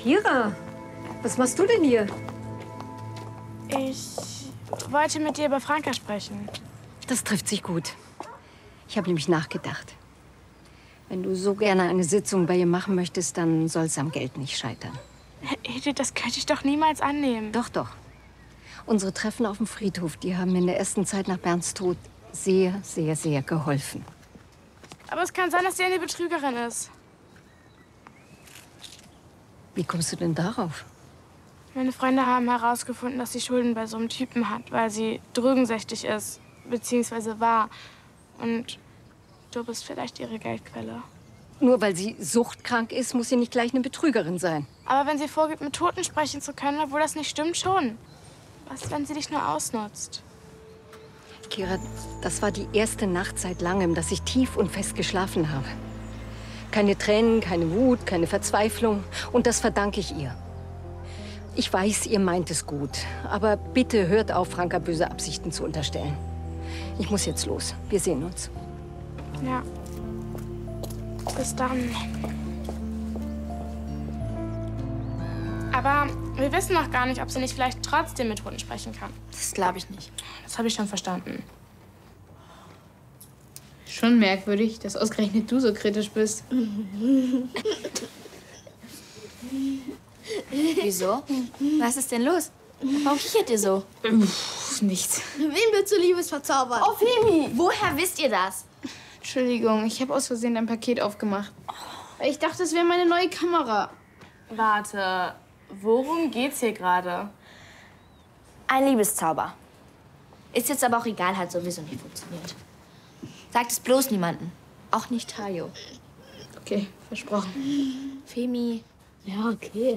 Kira, was machst du denn hier? Ich wollte mit dir über Franka sprechen. Das trifft sich gut. Ich habe nämlich nachgedacht. Wenn du so gerne eine Sitzung bei ihr machen möchtest, dann soll es am Geld nicht scheitern. Edith, das könnte ich doch niemals annehmen. Doch, doch. Unsere Treffen auf dem Friedhof, die haben mir in der ersten Zeit nach Bernds Tod sehr, sehr, sehr geholfen. Aber es kann sein, dass sie eine Betrügerin ist. Wie kommst du denn darauf? Meine Freunde haben herausgefunden, dass sie Schulden bei so einem Typen hat, weil sie drogensüchtig ist, beziehungsweise war. Und du bist vielleicht ihre Geldquelle. Nur weil sie suchtkrank ist, muss sie nicht gleich eine Betrügerin sein. Aber wenn sie vorgibt, mit Toten sprechen zu können, obwohl das nicht stimmt, schon. Was, wenn sie dich nur ausnutzt? Kira, das war die erste Nacht seit langem, dass ich tief und fest geschlafen habe. Keine Tränen, keine Wut, keine Verzweiflung. Und das verdanke ich ihr. Ich weiß, ihr meint es gut. Aber bitte hört auf, Franka böse Absichten zu unterstellen. Ich muss jetzt los. Wir sehen uns. Ja. Bis dann. Aber wir wissen noch gar nicht, ob sie nicht vielleicht trotzdem mit Toten sprechen kann. Das glaube ich nicht. Das habe ich schon verstanden. Schon merkwürdig, dass ausgerechnet du so kritisch bist. Wieso? Was ist denn los? Warum kichert ihr so? Nichts. Wen willst du Liebes verzaubern? Oh, Femi! Woher wisst ihr das? Entschuldigung, ich habe aus Versehen ein Paket aufgemacht. Ich dachte, es wäre meine neue Kamera. Warte, worum geht's hier gerade? Ein Liebeszauber. Ist jetzt aber auch egal, hat sowieso nicht funktioniert. Sagt es bloß niemanden. Auch nicht Tayo. Okay, versprochen. Femi. Ja, okay.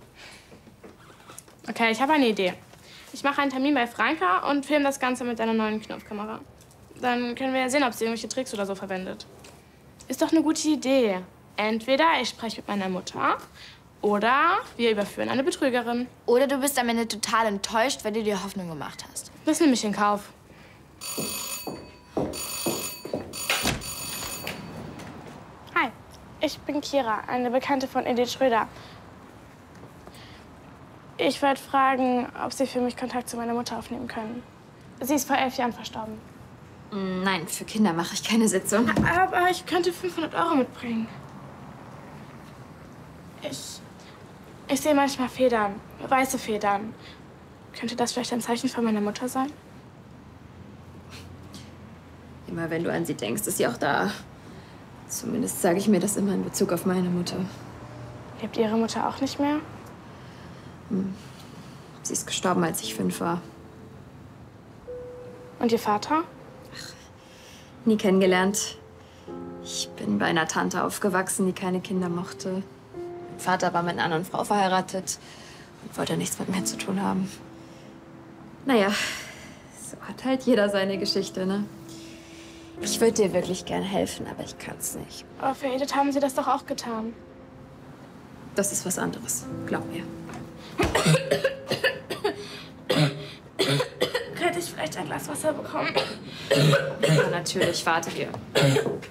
Okay, ich habe eine Idee. Ich mache einen Termin bei Franka und filme das Ganze mit deiner neuen Knopfkamera. Dann können wir ja sehen, ob sie irgendwelche Tricks oder so verwendet. Ist doch eine gute Idee. Entweder ich spreche mit meiner Mutter oder wir überführen eine Betrügerin. Oder du bist am Ende total enttäuscht, weil du dir Hoffnung gemacht hast. Das nehme ich in Kauf. Hi, ich bin Kira, eine Bekannte von Edith Schröder. Ich wollte fragen, ob Sie für mich Kontakt zu meiner Mutter aufnehmen können. Sie ist vor 11 Jahren verstorben. Nein, für Kinder mache ich keine Sitzung. Aber ich könnte 500 € mitbringen. Ich sehe manchmal Federn, weiße Federn. Könnte das vielleicht ein Zeichen von meiner Mutter sein? Immer wenn du an sie denkst, ist sie auch da. Zumindest sage ich mir das immer in Bezug auf meine Mutter. Lebt Ihre Mutter auch nicht mehr? Sie ist gestorben, als ich 5 war. Und Ihr Vater? Nie kennengelernt. Ich bin bei einer Tante aufgewachsen, die keine Kinder mochte. Mein Vater war mit einer anderen Frau verheiratet und wollte nichts mit mir zu tun haben. Naja, so hat halt jeder seine Geschichte, ne? Ich würde dir wirklich gern helfen, aber ich kann's nicht. Aber für Edith haben Sie das doch auch getan. Das ist was anderes, glaub mir. Könnte ich vielleicht ein Glas Wasser bekommen? Ja, natürlich, warte hier.